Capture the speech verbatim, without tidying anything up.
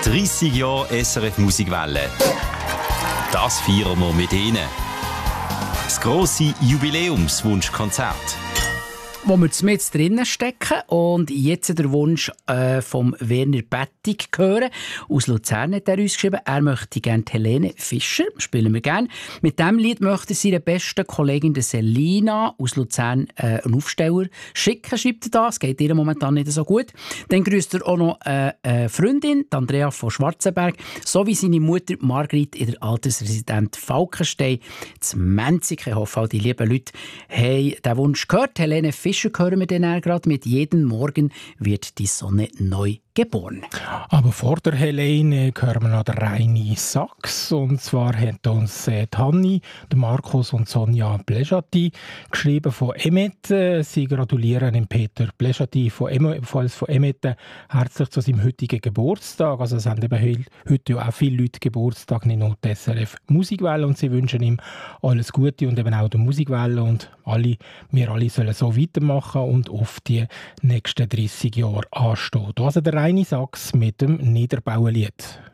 dreissig Jahre S R F Musikwelle. Das feiern wir mit Ihnen. Das grosse Jubiläumswunschkonzert. Wo wir mit drinnen stecken und jetzt der Wunsch äh, vom Werner Bettig hören. Aus Luzern hat er uns geschrieben, er möchte gerne Helene Fischer, spielen wir gerne. Mit diesem Lied möchte seine beste Kollegin Selina aus Luzern äh, einen Aufsteller schicken, schreibt er da. Es geht ihr momentan nicht so gut. Dann grüßt er auch noch äh, eine Freundin, die Andrea von Schwarzenberg, sowie seine Mutter Margrit in der Altersresidenz Falkenstein zu Menzig. Ich hoffe, all die lieben Leute haben den Wunsch gehört. Helene Fischer hören wir dann gerade mit «Jeden Morgen wird die Sonne neu geboren». Aber vor der Helene hören wir noch den Reini Sachs. Und zwar hat uns äh, Hanni, der Markus und Sonja Blechati geschrieben von Emmet. Sie gratulieren dem Peter Blechati von ebenfalls von Emmet herzlich zu seinem heutigen Geburtstag. Also es haben eben heute auch viele Leute Geburtstag, nicht nur die S R F Musikwelle. Und sie wünschen ihm alles Gute und eben auch der Musikwelle. Und alle, wir alle sollen so weitermachen und auf die nächsten dreissig Jahre anstehen. Also der Reini Sachs mit dem Niederbauenlied.